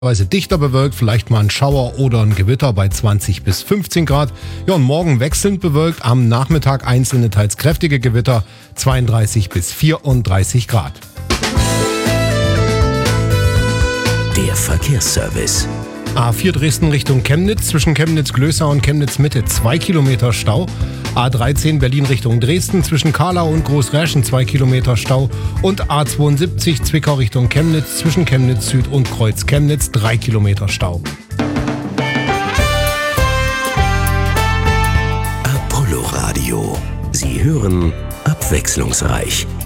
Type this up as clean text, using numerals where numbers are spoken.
Dichter bewölkt, vielleicht mal ein Schauer oder ein Gewitter bei 20 bis 15 Grad. Ja, und morgen wechselnd bewölkt, am Nachmittag einzelne teils kräftige Gewitter, 32 bis 34 Grad. Der Verkehrsservice. A4 Dresden Richtung Chemnitz, zwischen Chemnitz-Glößau und Chemnitz-Mitte 2 Kilometer Stau. A13 Berlin Richtung Dresden, zwischen Kahlau und Großräschen 2 Kilometer Stau. Und A72 Zwickau Richtung Chemnitz, zwischen Chemnitz Süd und Kreuz Chemnitz 3 Kilometer Stau. Apollo Radio. Sie hören abwechslungsreich.